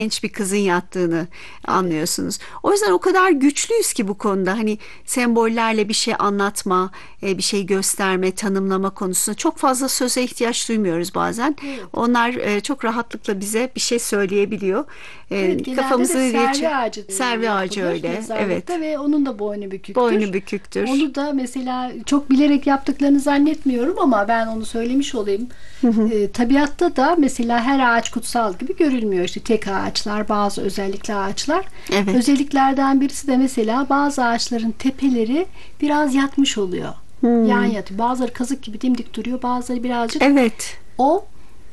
genç bir kızın yattığını anlıyorsunuz. O yüzden o kadar güçlüyüz ki bu konuda. Hani sembollerle bir şey anlatma, bir şey gösterme, tanımlama konusunda çok fazla söze ihtiyaç duymuyoruz bazen. Evet. Onlar çok rahatlıkla bize bir şey söyleyebiliyor. Evet, genelde Kafamızı de servi geçir. ağacı Servi ağacı yapılır öyle. mezarlıkta Evet. ve onun da boynu büküktür. Boynu büküktür. Onu da mesela çok bilerek yaptıklarını zannetmiyorum ama ben onu söylemiş olayım. Tabiatta da mesela her ağaç kutsal gibi görülmüyor. İşte tek ağaçlar, bazı özellikle ağaçlar. Evet. Özelliklerden birisi de mesela bazı ağaçların tepeleri biraz yatmış oluyor. Yan yatıyor. Bazıları kazık gibi dimdik duruyor, bazıları birazcık. Evet. O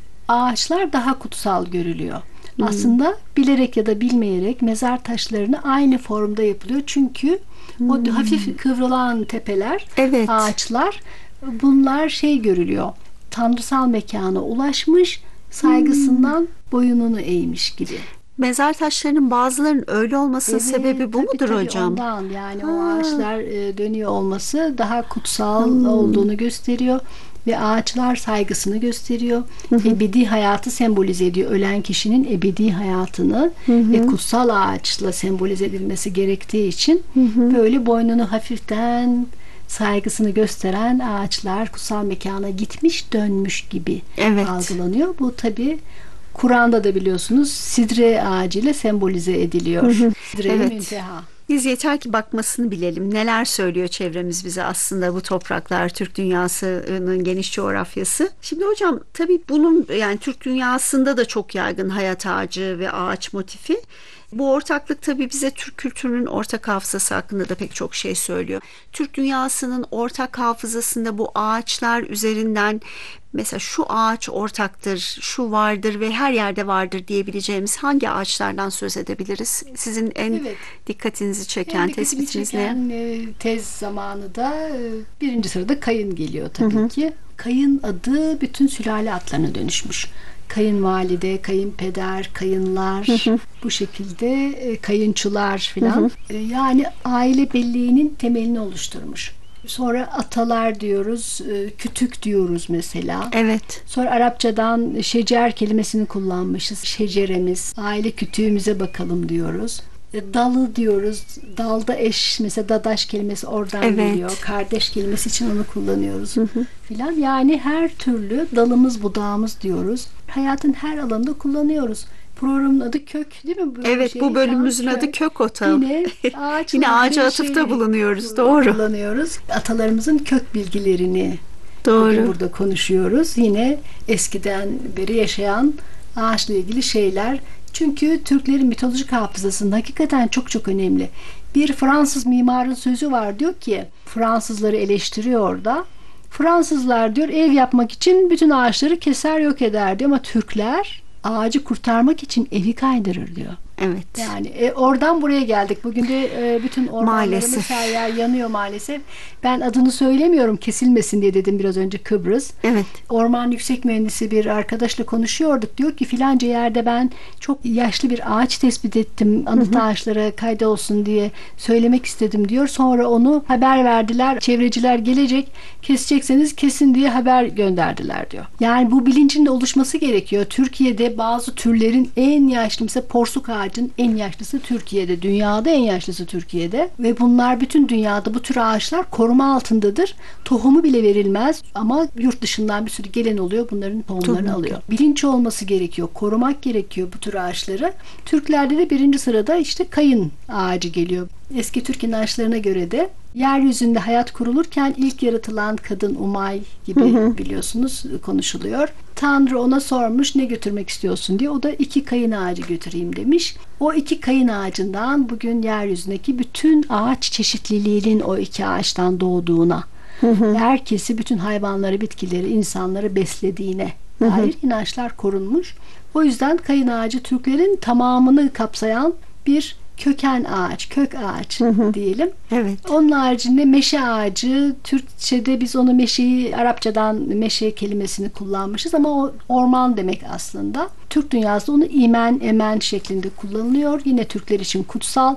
ağaçlar daha kutsal görülüyor. Aslında bilerek ya da bilmeyerek mezar taşlarını aynı formda yapılıyor. Çünkü o hafif kıvrılan tepeler, Evet. ağaçlar, bunlar şey görülüyor. Tanrısal mekana ulaşmış, saygısından boyununu eğmiş gibi. Mezar taşlarının bazılarının öyle olmasının Evet, sebebi bu tabii, mudur tabii, hocam? ondan yani o Ha. ağaçlar dönüyor olması daha kutsal olduğunu gösteriyor ve ağaçlar saygısını gösteriyor. Ebedi hayatı sembolize ediyor. Ölen kişinin ebedi hayatını ve kutsal ağaçla sembolize edilmesi gerektiği için böyle boynunu hafiften saygısını gösteren ağaçlar kutsal mekana gitmiş dönmüş gibi Evet. algılanıyor. Bu tabii Kur'an'da da biliyorsunuz sidre ağacıyla sembolize ediliyor. Sidre-i Evet. münteha. Biz yeter ki bakmasını bilelim. Neler söylüyor çevremiz bize aslında bu topraklar, Türk dünyasının geniş coğrafyası. Şimdi hocam tabii bunun yani Türk dünyasında da çok yaygın hayat ağacı ve ağaç motifi. Bu ortaklık tabii bize Türk kültürünün ortak hafızası hakkında da pek çok şey söylüyor. Türk dünyasının ortak hafızasında bu ağaçlar üzerinden mesela şu ağaç ortaktır, şu vardır ve her yerde vardır diyebileceğimiz hangi ağaçlardan söz edebiliriz? Sizin en Evet. dikkatinizi çeken En dikkatimi tespitiniz ne? çeken tez zamanı da birinci sırada kayın geliyor tabii ki. Kayın adı bütün sülale adlarına dönüşmüş. Kayınvalide, kayınpeder, kayınlar, bu şekilde kayınçılar filan. Yani aile belleğinin temelini oluşturmuş. Sonra atalar diyoruz, kütük diyoruz mesela. Evet. Sonra Arapçadan şecer kelimesini kullanmışız. Şeceremiz, aile kütüğümüze bakalım diyoruz. Dalı diyoruz. Dalda eş, mesela dadaş kelimesi oradan Evet. geliyor. Kardeş kelimesi için onu kullanıyoruz filan. Yani her türlü dalımız budağımız diyoruz. Hayatın her alanında kullanıyoruz. Programın adı kök değil mi? Evet, bu bölümümüzün adı Kök Otağı. Yine ağaçla Yine ağaca ilgili atıfta şeyleri bulunuyoruz. Doğru. kullanıyoruz. Atalarımızın kök bilgilerini Doğru. bugün burada konuşuyoruz. Yine eskiden beri yaşayan ağaçla ilgili şeyler. Çünkü Türklerin mitolojik hafızasında hakikaten çok çok önemli. Bir Fransız mimarın sözü var, diyor ki Fransızları eleştiriyor orada. Fransızlar diyor ev yapmak için bütün ağaçları keser yok eder diyor ama Türkler ağacı kurtarmak için evi kaydırır diyor. Evet. Yani oradan buraya geldik. Bugün de bütün ormanlarımız Maalesef. her yer yanıyor maalesef. Ben adını söylemiyorum kesilmesin diye dedim biraz önce, Kıbrıs. Evet. Orman yüksek mühendisi bir arkadaşla konuşuyorduk. Diyor ki filanca yerde ben çok yaşlı bir ağaç tespit ettim. Anıt ağaçlara kayda olsun diye söylemek istedim diyor. Sonra onu haber verdiler. Çevreciler gelecek. Kesecekseniz kesin diye haber gönderdiler diyor. Yani bu bilincin de oluşması gerekiyor. Türkiye'de bazı türlerin en yaşlı, mesela porsuk ağacın en yaşlısı Türkiye'de. Dünyada en yaşlısı Türkiye'de. Ve bunlar bütün dünyada bu tür ağaçlar koruma altındadır. Tohumu bile verilmez ama yurt dışından bir sürü gelen oluyor. Bunların tohumlarını alıyor. Bilinç olması gerekiyor. Korumak gerekiyor bu tür ağaçları. Türklerde de birinci sırada işte kayın ağacı geliyor. Eski Türk inançlarına göre de yeryüzünde hayat kurulurken ilk yaratılan kadın Umay gibi biliyorsunuz konuşuluyor. Tanrı ona sormuş ne götürmek istiyorsun diye. O da 2 kayın ağacı götüreyim demiş. O 2 kayın ağacından bugün yeryüzündeki bütün ağaç çeşitliliğinin o 2 ağaçtan doğduğuna, herkesi, bütün hayvanları, bitkileri, insanları beslediğine dair inançlar korunmuş. O yüzden kayın ağacı Türklerin tamamını kapsayan bir köken ağaç, kök ağaç diyelim. Evet. Onun haricinde meşe ağacı, Türkçe'de biz onu meşeyi, Arapçadan meşe kelimesini kullanmışız ama o orman demek aslında. Türk dünyasında onu imen, emen şeklinde kullanılıyor. Yine Türkler için kutsal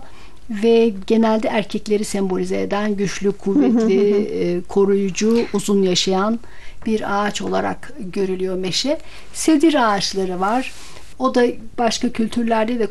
ve genelde erkekleri sembolize eden güçlü, kuvvetli, koruyucu, uzun yaşayan bir ağaç olarak görülüyor meşe. Sedir ağaçları var. O da başka kültürlerde de